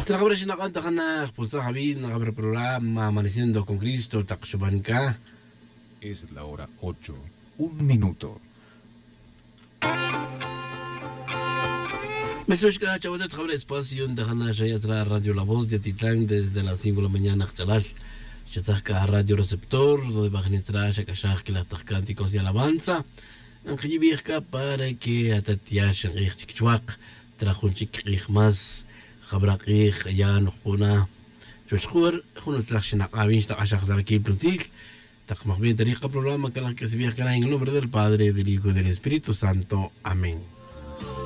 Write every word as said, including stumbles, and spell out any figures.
Trabajar en la canta cana, pues a Javid, a ver programa Amaneciendo con Cristo, Taxubanca. Es la hora ocho, un minuto. Me escucha, chavos, de trabajar espacio en Tajana Shayatra Radio La Voz de Titlán desde las cinco de la mañana, Chalal. Chataka Radio Receptor, donde va a generar Shakashak, que la cánticos de alabanza. Ángel Vieja para que atatiash en el Chichuac, trajo un chiquich más. خبرقيخ يا نخبونا شوشخور خونو تلاخشنا قابين شتاقشاق تركيب نتيل تقمق بين طريقة programa que la que se viaja en el nombre del Padre, del Hijo y del Espíritu Santo. Amén.